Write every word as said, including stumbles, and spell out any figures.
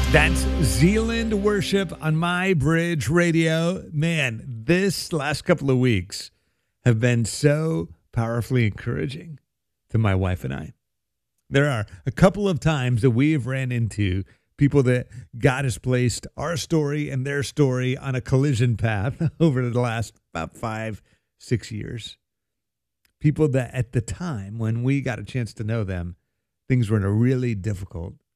That's Zealand Worship on My Bridge Radio. Man, this last couple of weeks have been so powerfully encouraging to my wife and I. There are a couple of times that we have ran into people that God has placed our story and their story on a collision path over the last about five, six years. People that at the time when we got a chance to know them, things were in a really difficult